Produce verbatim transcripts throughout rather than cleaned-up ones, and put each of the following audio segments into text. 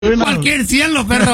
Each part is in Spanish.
Bueno. Cualquier cielo, perro.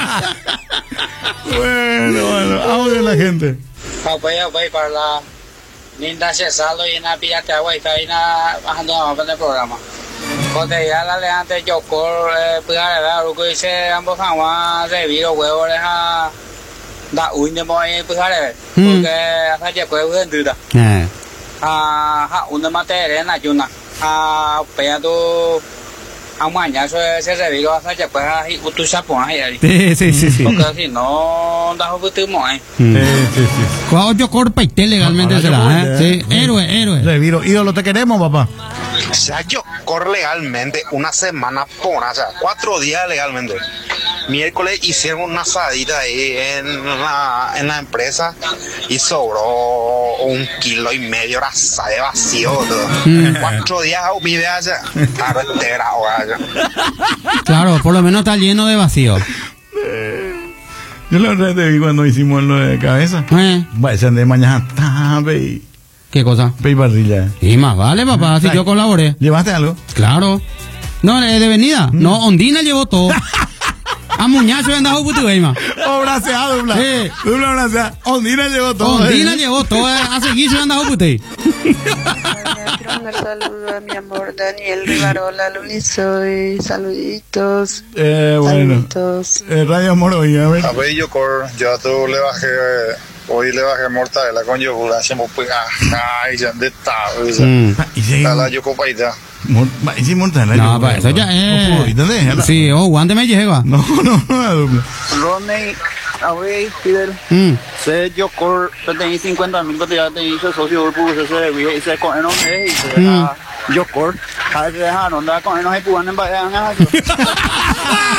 Bueno, bueno, audio de la gente. Voy a voy para la linda Cesalo y na pillate agua y está ahí na bajando a el programa. Porque ya la leante yo cor pues a ver lo que dice ambos jamás de viro huevo deja da uy de moi pues a ver porque hasta ya pues un duda. Eh. Ah, ha una materia en ayuna. Ah, pero amaña eso se reviro hasta ya pues ahí tú sapón ahí. Sí, sí, sí, sí. Porque si no da un poquito moi. Sí, sí, sí. Cuando yo corpa y te legalmente Ahora será, yo ¿eh? voy, Sí, eh. héroe, héroe. Reviro, ídolo, te queremos, papá. O sea, yo corro legalmente una semana por, o sea, cuatro días legalmente. Miércoles hicieron una asadita ahí en la, en la empresa y sobró un kilo y medio de asada de vacío. Todo. Mm. Cuatro días vive allá. Claro, entera allá. Claro, por lo menos está lleno de vacío. Yo la verdad te vi cuando hicimos lo de cabeza. ¿Eh? Va, ese de mañana. Ta, ve, ¿Qué cosa? ve y parrilla. Y más vale, papá, si Ay. yo colaboré. ¿Llevaste algo? Claro. No, ¿de venida? No, Ondina llevó todo. A Muñazo y andaba puto más. Oh, braceado, dupla. Sí. Dupla braceada. Ondina llevó todo. Ondina eh. llevó todo. A seguir se andaba puto. Quiero mandar saludos a mi amor Daniel Rivarola, Luis, soy saluditos, Eh, bueno. saluditos. Eh, Radio Amor, oiga, a ver. A ver, yo cor, yo a todo le bajé, hoy le bajé mortadela con yogur, hacemos pues, ajá, y ya de tal, Mm. Pa, y si- a la yo copaita. Mor- va, y si mortadela, No, yo- pa, eso ya No, es. ¿dónde es? Sí, oh, guante me llega. No, no, no, dupla. Ronnie, a ver, Fidel. Mm. Se yo cor, yo tenía cincuenta mil cotillas, te hice socio del público, se se y se con el nombre y se Mm. deja yo cor. A veces dejaron, da con el nombre y pugan en Bahía.